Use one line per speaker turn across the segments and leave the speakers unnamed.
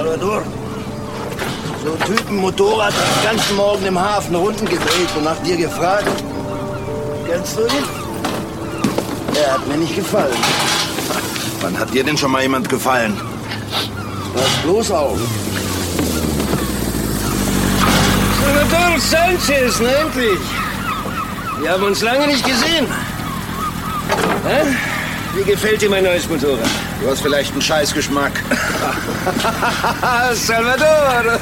Salvador, so ein Typen Motorrad den ganzen Morgen im Hafen Runden gedreht und nach dir gefragt. Kennst du ihn? Er hat mir nicht gefallen.
Wann hat dir denn schon mal jemand gefallen?
Pass bloß auf. Salvador Sanchez, na endlich. Wir haben uns lange nicht gesehen. Hä? Wie gefällt dir mein neues Motorrad?
Du hast vielleicht einen Scheißgeschmack.
Salvador!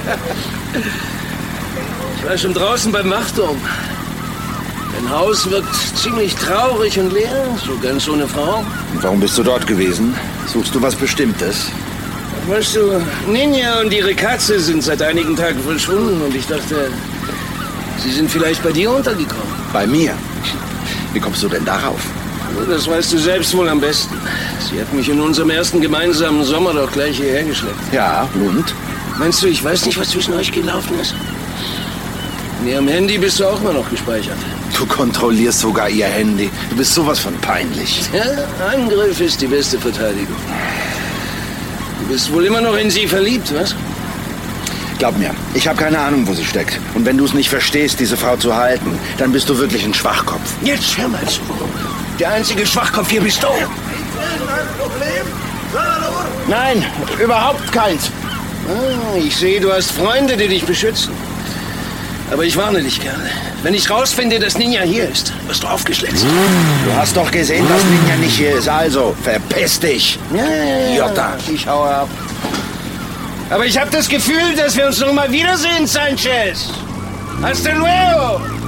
Ich war schon draußen beim Wachturm. Dein Haus wirkt ziemlich traurig und leer, so ganz ohne Frau.
Und warum bist du dort gewesen? Suchst du was Bestimmtes?
Weißt du, Ninja und ihre Katze sind seit einigen Tagen verschwunden und ich dachte, sie sind vielleicht bei dir untergekommen.
Bei mir? Wie kommst du denn darauf?
Das weißt du selbst wohl am besten. Sie hat mich in unserem ersten gemeinsamen Sommer doch gleich hierher geschleppt.
Ja, und?
Meinst du, ich weiß nicht, was zwischen euch gelaufen ist? In ihrem Handy bist du auch mal noch gespeichert.
Du kontrollierst sogar ihr Handy. Du bist sowas von peinlich.
Ja, Angriff ist die beste Verteidigung. Du bist wohl immer noch in sie verliebt, was?
Glaub mir, ich habe keine Ahnung, wo sie steckt. Und wenn du es nicht verstehst, diese Frau zu halten, dann bist du wirklich ein Schwachkopf.
Jetzt hör mal zu. Der einzige Schwachkopf hier bist du.
Ein Problem? Nein, überhaupt keins.
Ah, ich sehe, du hast Freunde, die dich beschützen. Aber ich warne dich, Kerl. Wenn ich rausfinde, dass Ninja hier ist, wirst du aufgeschlitzt.
Du hast doch gesehen, dass Ninja nicht hier ist. Also, verpiss dich.
Ja.
Jota.
Ich hau ab. Aber ich habe das Gefühl, dass wir uns noch mal wiedersehen, Sanchez. Hasta luego.